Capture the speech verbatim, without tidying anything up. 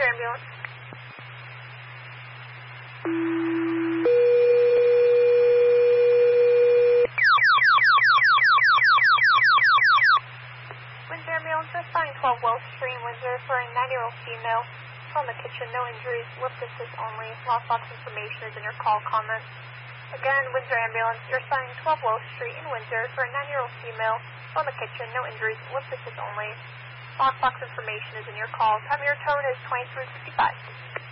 Windsor Ambulance. Windsor Ambulance, assigned twelve Wells Street, Windsor, for a nine-year-old female. From the kitchen, no injuries, lift assist only. Lost box information is in your call comments. Again, Windsor Ambulance, you're assigning twelve Wells Street in Windsor for a nine-year-old female. From the kitchen, no injuries, lift assist only. Lost box information is in your call. Time of your tone is twenty-three fifty-five.